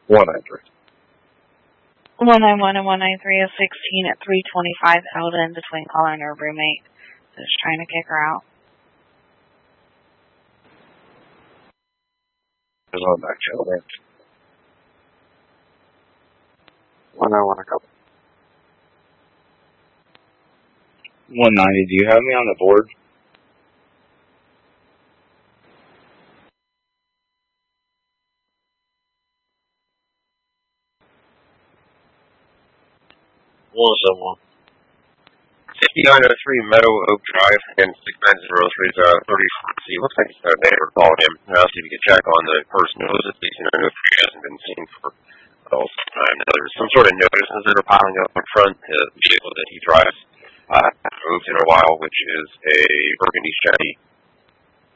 193. 191 and 193 is 16 at 325 Eldon between caller and her roommate. Just trying to kick her out. There's one back channel there. 191 a couple. 190, do you have me on the board? Someone. 5903 Meadow Oak Drive and 69003 34C. Looks like a neighbor called him and asked if he could check on the person who lives at 5903 hasn't been seen for some time. Now, there's some sort of notices that are piling up in front of the vehicle that he drives. Moved in a while, which is a burgundy Chevy